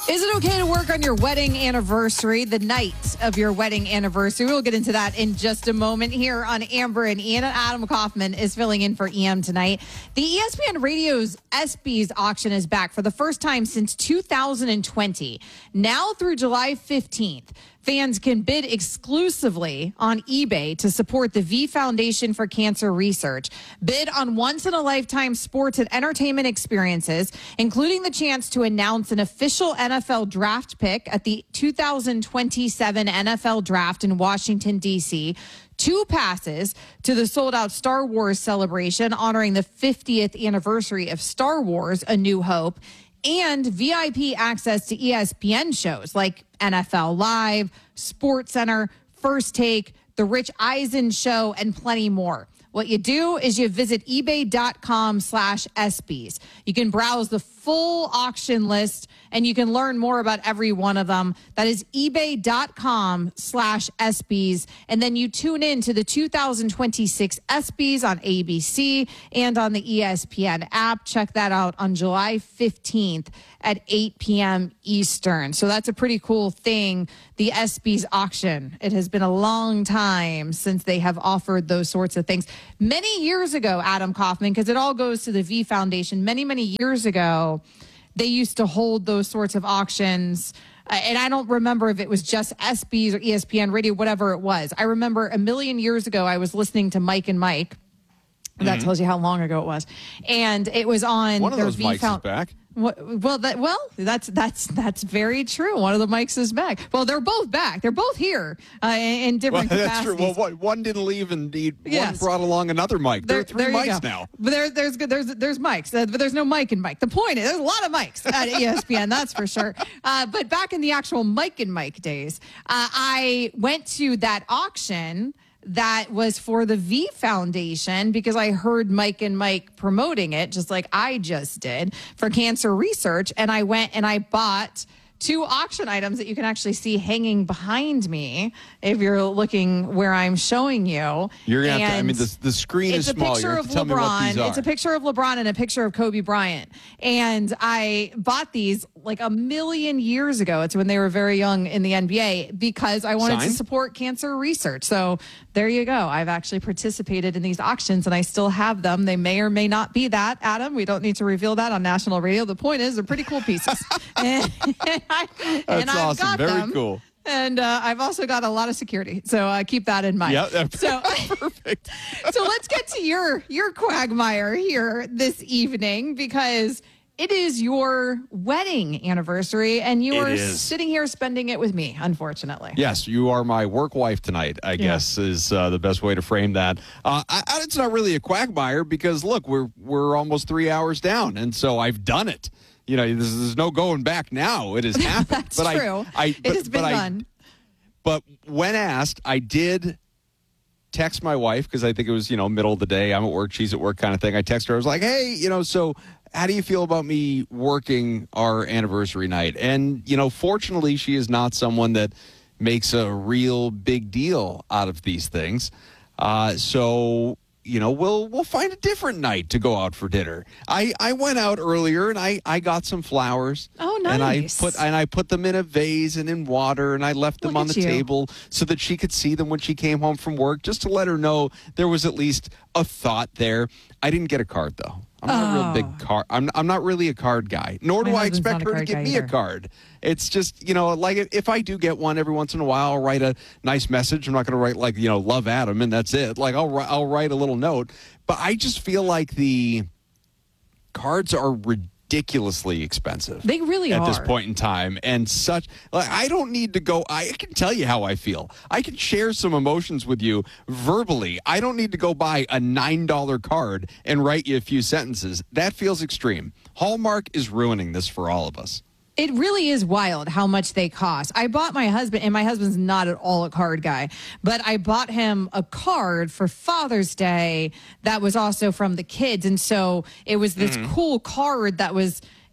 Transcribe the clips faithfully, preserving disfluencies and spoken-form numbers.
Is it okay to work on your wedding anniversary, the night of your wedding anniversary? We'll get into that in just a moment here on Amber and Ian. Adam Kaufman is filling in for E M tonight. The E S P N Radio's ESPYs auction is back for the first time since two thousand twenty. Now through July fifteenth. Fans can bid exclusively on eBay to support the V Foundation for Cancer Research. Bid on once-in-a-lifetime sports and entertainment experiences, including the chance to announce an official N F L draft pick at the two thousand twenty-seven N F L Draft in Washington, D C, two passes to the sold-out Star Wars celebration honoring the fiftieth anniversary of Star Wars: A New Hope, and V I P access to E S P N shows like N F L Live, SportsCenter, First Take, The Rich Eisen Show, and plenty more. What you do is you visit ebay.com slash ESPYs. You can browse the full auction list and you can learn more about every one of them. That is ebay.com slash ESPYs. And then you tune in to the two thousand twenty-six ESPYs on A B C and on the E S P N app. Check that out on July fifteenth at eight p.m. Eastern. So that's a pretty cool thing, the ESPYs auction. It has been a long time since they have offered those sorts of things. Many years ago, Adam Kaufman, because it all goes to the V Foundation, many, many years ago, they used to hold those sorts of auctions. Uh, and I don't remember if it was just ESPYs or E S P N Radio, whatever it was. I remember a million years ago, I was listening to Mike and Mike. That mm-hmm. tells you how long ago it was. And it was on One of their those V mics Found- is back. Well, that well, that's that's that's very true. One of the mics is back. Well, they're both back. They're both here uh, in, in different well, capacities. That's true. Well, one didn't leave, and the, yes. one brought along another mic. There, there are three there mics now. But there, there's there's there's mics, uh, but there's no Mike and Mike. The point is, there's a lot of mics at E S P N. That's for sure. Uh, but back in the actual Mike and Mike days, uh, I went to that auction that was for the V Foundation because I heard Mike and Mike promoting it, just like I just did, for cancer research. And I went and I bought two auction items that you can actually see hanging behind me if you're looking where I'm showing you. You're gonna have to, I mean, the, the screen is small. It's a picture of tell me what LeBron. these are. It's a picture of LeBron and a picture of Kobe Bryant. And I bought these like a million years ago. It's when they were very young in the N B A because I wanted Signed? to support cancer research. So there you go. I've actually participated in these auctions and I still have them. They may or may not be that, Adam. We don't need to reveal that on national radio. The point is they're pretty cool pieces. and, and I, That's and I've awesome. got Very them. cool. And uh, I've also got a lot of security, so uh, keep that in mind. Yeah, so perfect. So let's get to your your quagmire here this evening because it is your wedding anniversary, and you It are is. sitting here spending it with me, unfortunately. Yes, you are my work wife tonight, I Yeah. guess is uh, the best way to frame that. Uh, I, I, it's not really a quagmire because, look, we're we're almost three hours down, and so I've done it. You know, there's, there's no going back now. It has happened. That's but true. I, I, it but, has been but done. I, but when asked, I did text my wife because I think it was, you know, middle of the day. I'm at work, she's at work kind of thing. I texted her. I was like, hey, you know, so how do you feel about me working our anniversary night? And, you know, fortunately, she is not someone that makes a real big deal out of these things. Uh, so... You know, we'll we'll find a different night to go out for dinner. I, I went out earlier and I, I got some flowers. Oh, nice. And I put and I put them in a vase and in water and I left them Look on at the you. table so that she could see them when she came home from work, just to let her know there was at least a thought there. I didn't get a card though. I'm not a real Oh. big card. I'm I'm not really a card guy. Nor do My I husband's expect not a her to card give guy me either. a card. It's just, you know, like if- if I do get one every once in a while, I'll write a nice message. I'm not going to write like, you know, love Adam and that's it. Like I'll wri- I'll write a little note. But I just feel like the cards are ridiculously expensive. They really at are. this point in time, and such like I don't need to go. I can tell you how I feel. I can share some emotions with you verbally. I don't need to go buy a nine dollar card and write you a few sentences. That feels extreme. Hallmark is ruining this for all of us. It really is wild how much they cost. I bought my husband, and my husband's not at all a card guy, but I bought him a card for Father's Day that was also from the kids. And so it was this Mm-hmm. cool card that was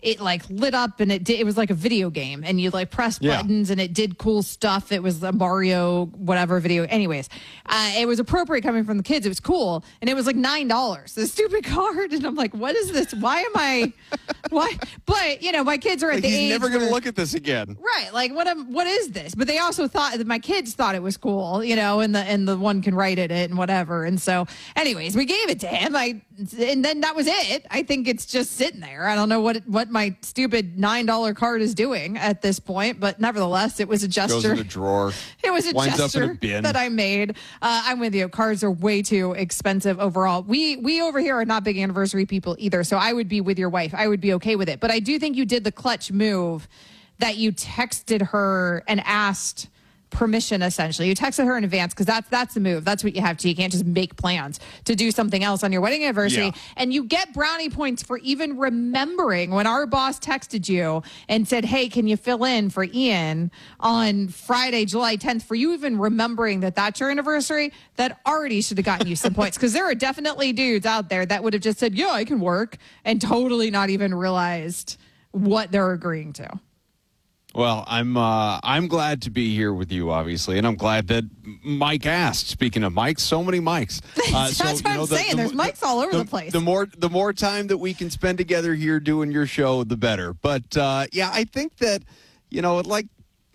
it like lit up and it did, it was like a video game and you like press Yeah. buttons and it did cool stuff. It was a Mario, whatever video. Anyways, uh, it was appropriate coming from the kids. It was cool. And it was like nine dollars, the stupid card. And I'm like, what is this? Why am I, why? But you know, my kids are at Like, the he's age never going to where- look at this again. Right, like what? Am, what is this? But they also thought that my kids thought it was cool, you know, and the and the one can write it and whatever. And so, anyways, we gave it to him. I and then that was it. I think it's just sitting there. I don't know what what my stupid nine dollar card is doing at this point, but nevertheless, it was a gesture. Goes in the drawer. It was a winds gesture up in a bin. that I made. Uh, I'm with you. Cards are way too expensive overall. We we over here are not big anniversary people either, so I would be with your wife. I would be okay with it. But I do think you did the clutch move that you texted her and asked permission, essentially. You texted her in advance because that's that's the move. That's what you have to. You can't just make plans to do something else on your wedding anniversary. Yeah. And you get brownie points for even remembering when our boss texted you and said, hey, can you fill in for Ian on Friday, July tenth, for you even remembering that that's your anniversary. That already should have gotten you some points, because there are definitely dudes out there that would have just said, yeah, I can work, and totally not even realized what they're agreeing to. Well, I'm uh, I'm glad to be here with you, obviously, and I'm glad that Mike asked. Speaking of Mike, so many Mikes. Uh, That's so, what you I'm know, the- saying. the- There's mics all over the place. The more the more time that we can spend together here doing your show, the better. But uh, yeah, I think that you know, like,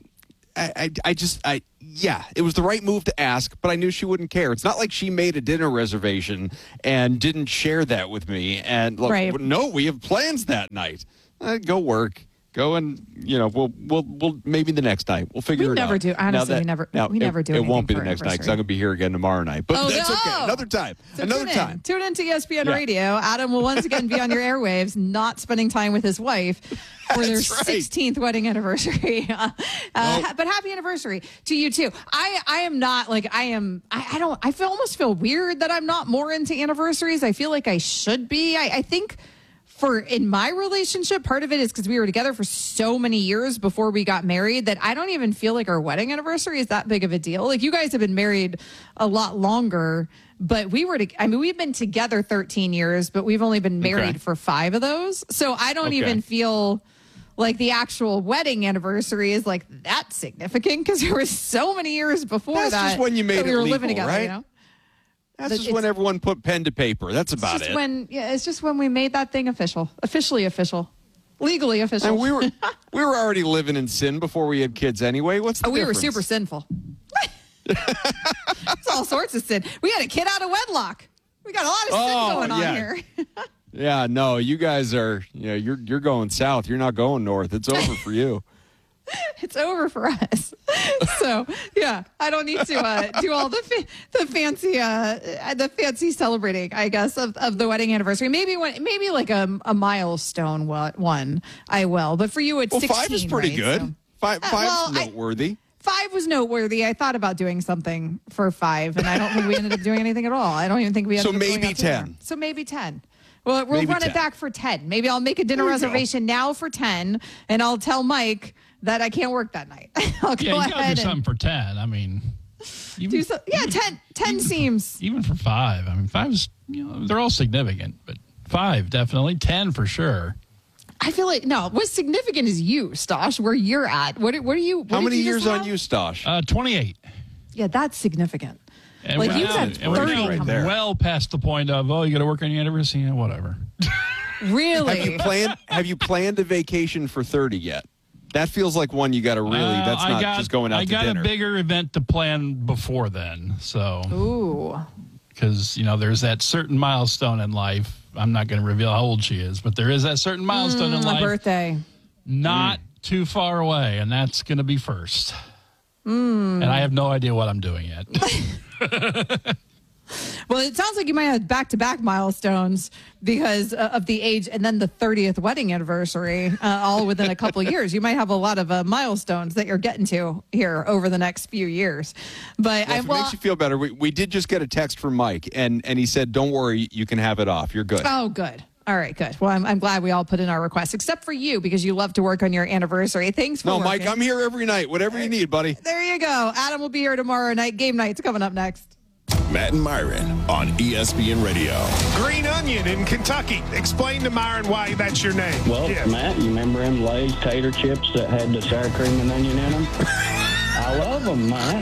I, I I just I yeah, it was the right move to ask, but I knew she wouldn't care. It's not like she made a dinner reservation and didn't share that with me. And look, Right. no, we have plans that night. Uh, go work. Go and, you know, we'll we'll we'll maybe the next night we'll figure We it never out. do. Now Honestly, that- we never- now, we it- never do It won't be anything the for next night because anniversary. I'm going to be here again tomorrow night. But Oh, that's no. okay. Another time. So Another tune time. In. Tune in to E S P N Yeah. Radio. Adam will once again be on your airwaves, not spending time with his wife for their That's right. sixteenth wedding anniversary. uh, uh, Nope. But happy anniversary to you too. I, I am not like I am. I, I don't. I feel almost feel weird that I'm not more into anniversaries. I feel like I should be. I, I think. For in my relationship, part of it is because we were together for so many years before we got married that I don't even feel like our wedding anniversary is that big of a deal. Like, you guys have been married a lot longer, but we were, to, I mean, we've been together thirteen years, but we've only been married Okay. for five of those. So I don't Okay. even feel like the actual wedding anniversary is like that significant, because there were so many years before That's that. just when you made that we it were legal, living together, right? you know? That's But just it's- when everyone put pen to paper. That's It's about just it. when, yeah, it's just when we made that thing official, officially official, legally official. and we were we were already living in sin before we had kids anyway. What's the Oh, we were difference? super sinful. It's all sorts of sin. We had a kid out of wedlock. We got a lot of sin Oh, going on yeah. here. Yeah, no, you guys are. You know, you're you're going south. You're not going north. It's over for you. It's over for us. So yeah, I don't need to uh, do all the fa- the fancy uh, the fancy celebrating, I guess, of, of the wedding anniversary. Maybe when maybe like a, a milestone wa- one, I will. But for you, it's Well, sixteen. five is pretty right? good. So- Five Uh, five's well, I- noteworthy. Five was noteworthy. I thought about doing something for five, and I don't think we ended up doing anything at all. I don't even think we ended So up going maybe out to dinner. ten. So maybe ten. Well, we'll Maybe run ten. it back for ten. Maybe I'll make a dinner There you go. reservation now for ten, and I'll tell Mike that I can't work that night. I'll go Yeah, you gotta ahead do and something for ten. I mean, even, do so. Yeah, ten. Ten seems. even for five. I mean, five is, you know, they're all significant, but five definitely, ten for sure. I feel like no. What's significant is you, Stosh. Where you're at. What? What are you? What How did many you just years on have? you, Stosh? Uh, twenty-eight. Yeah, that's significant. And Like, we're you've now- had and we're thirty now coming. Right there. well past the point of, oh, you got to work on your anniversary, yeah, whatever. Really? have you planned Have you planned a vacation for thirty yet? That feels like one you got to really. Uh, that's I not got, just going out I to got dinner. a bigger event to plan before then, so Ooh. because you know there's that certain milestone in life. I'm not going to reveal how old she is, but there is that certain milestone in My life birthday. not too far away, and that's going to be first. And I have no idea what I'm doing yet. Well, it sounds like you might have back-to-back milestones because uh, of the age, and then the thirtieth wedding anniversary, uh, all within a couple of years. You might have a lot of uh, milestones that you're getting to here over the next few years. But Well, I if it well, makes you feel better, we, we did just get a text from Mike, and, and he said, don't worry, you can have it off. You're good. oh, good. All right, good. Well, I'm, I'm glad we all put in our requests, except for you, because you love to work on your anniversary. Thanks for no, working. Mike, I'm here every night. Whatever you need, buddy. There you go. Adam will be here tomorrow night. Game night's coming up next. Matt and Myron on E S P N Radio. Green Onion in Kentucky. Explain to Myron why that's your name. Well, yeah. Matt, you remember them Lay's tater chips that had the sour cream and onion in them? I love them, Matt.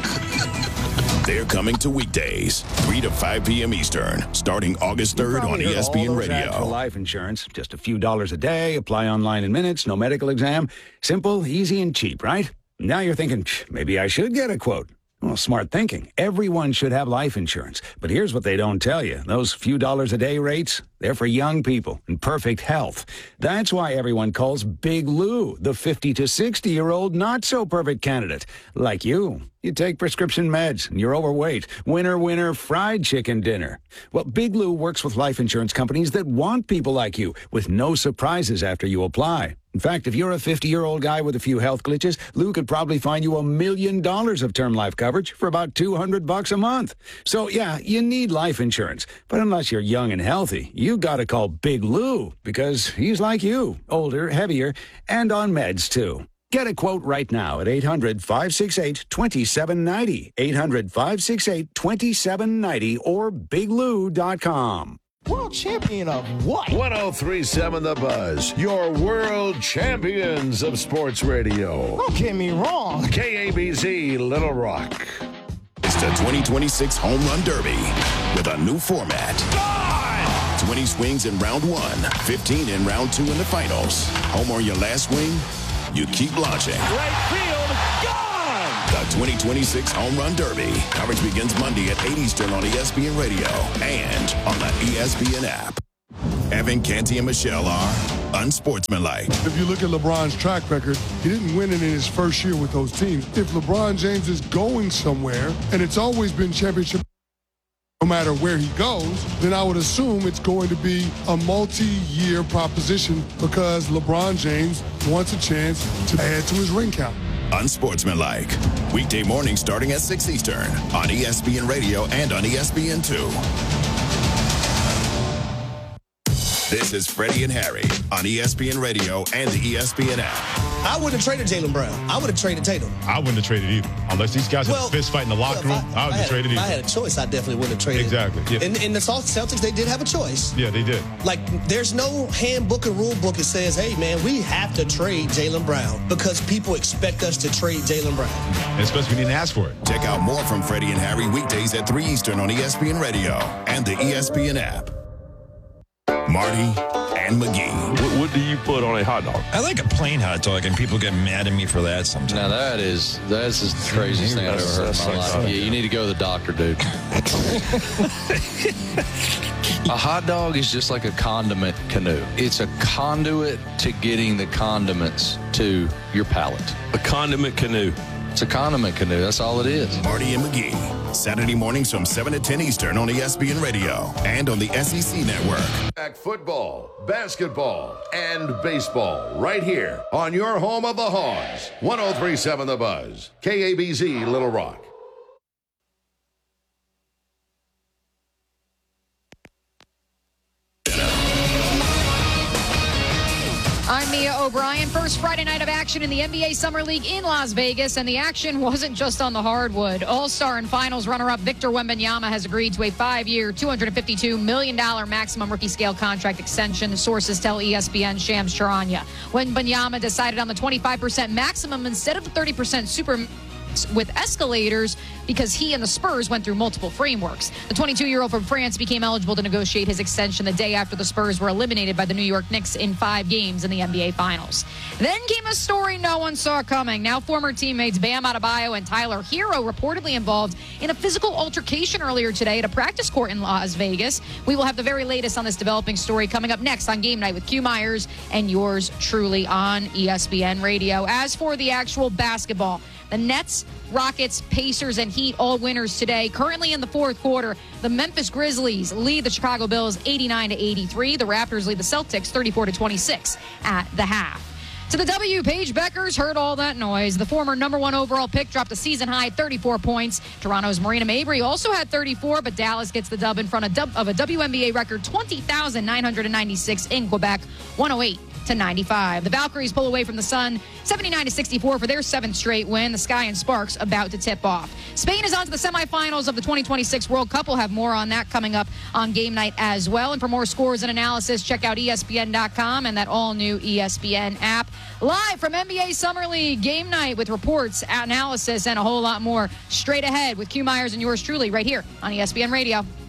They're coming to weekdays, three to five p.m. Eastern, starting August third on E S P N Radio. For life insurance, just a few dollars a day, apply online in minutes, no medical exam. Simple, easy, and cheap, right? Now you're thinking, maybe I should get a quote. Well, smart thinking. Everyone should have life insurance. But here's what they don't tell you. Those few dollars a day rates, they're for young people in perfect health. That's why everyone calls Big Lou the fifty to sixty-year-old not-so-perfect candidate. Like you. You take prescription meds and you're overweight. Winner, winner, fried chicken dinner. Well, Big Lou works with life insurance companies that want people like you with no surprises after you apply. In fact, if you're a fifty-year-old guy with a few health glitches, Lou could probably find you a million dollars of term life coverage for about two hundred bucks a month. So, yeah, you need life insurance. But unless you're young and healthy, you got to call Big Lou because he's like you, older, heavier, and on meds, too. Get a quote right now at eight hundred, five six eight, two seven nine zero, eight hundred, five six eight, two seven nine zero, or big lou dot com. World champion of what? one oh three point seven The Buzz, your world champions of sports radio. Don't get me wrong. K A B Z Little Rock. It's the twenty twenty-six Home Run Derby with a new format. God! twenty swings in round one, fifteen in round two in the finals. Home or your last swing, you keep launching. Right field, gone! The twenty twenty-six Home Run Derby. Coverage begins Monday at eight Eastern on E S P N Radio and on the E S P N app. Evan, Canty, and Michelle are unsportsmanlike. If you look at LeBron's track record, he didn't win it in his first year with those teams. If LeBron James is going somewhere, and it's always been championship no matter where he goes, then I would assume it's going to be a multi-year proposition because LeBron James wants a chance to add to his ring count. Unsportsmanlike. Weekday mornings starting at six Eastern on E S P N Radio and on E S P N two. This is Freddie and Harry on E S P N Radio and the E S P N app. I wouldn't have traded Jaylen Brown. I would have traded Tatum. I wouldn't have traded either. Unless these guys well, had a fist fight in the locker well, room, I, I, I would have traded either. If I had a choice, I definitely wouldn't have traded. Exactly. Yeah. In, in the Celtics, they did have a choice. Yeah, they did. Like, there's no handbook or rule book that says, hey, man, we have to trade Jaylen Brown because people expect us to trade Jaylen Brown. And especially we didn't ask for it. Check out more from Freddie and Harry weekdays at three Eastern on E S P N Radio and the E S P N app. Marty and McGee. What, what do you put on a hot dog? I like a plain hot dog, and people get mad at me for that sometimes. Now that is that's the craziest thing I've ever heard in my life. Yeah, you need to go to the doctor, dude. A hot dog is just like a condiment canoe. It's a conduit to getting the condiments to your palate. A condiment canoe. It's a condiment canoe. That's all it is. Marty and McGee. Saturday mornings from seven to ten Eastern on E S P N Radio and on the S E C Network. Back football, basketball, and baseball right here on your home of the Hogs. one oh three point seven The Buzz. K A B Z Little Rock. I'm Mia O'Brien. First Friday night of action in the N B A Summer League in Las Vegas, and the action wasn't just on the hardwood. All-Star and Finals runner-up Victor Wembanyama has agreed to a five-year, two hundred fifty-two million dollars maximum rookie scale contract extension, sources tell E S P N Shams Charania. Wembanyama decided on the twenty-five percent maximum instead of the thirty percent super with escalators because he and the Spurs went through multiple frameworks. The twenty-two-year-old from France became eligible to negotiate his extension the day after the Spurs were eliminated by the New York Knicks in five games in the N B A Finals. Then came a story no one saw coming. Now former teammates Bam Adebayo and Tyler Hero reportedly involved in a physical altercation earlier today at a practice court in Las Vegas. We will have the very latest on this developing story coming up next on Game Night with Q Myers and yours truly on E S P N Radio. As for the actual basketball, the Nets, Rockets, Pacers, and Heat all winners today. Currently in the fourth quarter, the Memphis Grizzlies lead the Chicago Bulls eighty-nine to eighty-three. The Raptors lead the Celtics thirty-four to twenty-six at the half. To the W, Paige Beckers heard all that noise. The former number one overall pick dropped a season-high thirty-four points. Toronto's Marina Mabrey also had thirty-four, but Dallas gets the dub in front of, of a W N B A record twenty thousand nine hundred ninety-six in Quebec, one oh eight to ninety-five. The Valkyries pull away from the Sun seventy-nine to sixty-four for their seventh straight win. The Sky and Sparks about to tip off. Spain is on to the semifinals of the twenty twenty-six World Cup. We'll have more on that coming up on game night as well. And for more scores and analysis, check out E S P N dot com and that all-new E S P N app. Live from N B A Summer League game night with reports, analysis, and a whole lot more straight ahead with Q Myers and yours truly right here on E S P N Radio.